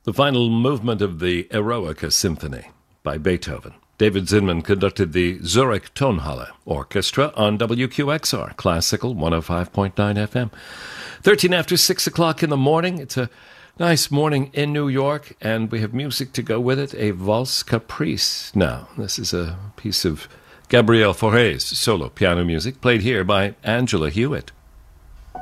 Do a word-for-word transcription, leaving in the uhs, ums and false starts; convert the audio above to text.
The final movement of the Eroica Symphony by Beethoven. David Zinman conducted the Zurich Tonhalle Orchestra on W Q X R, Classical one oh five point nine F M. thirteen after six o'clock in the morning. It's a nice morning in New York, and we have music to go with it, a Valse Caprice. Now, this is a piece of Gabriel Fauré's solo piano music, played here by Angela Hewitt.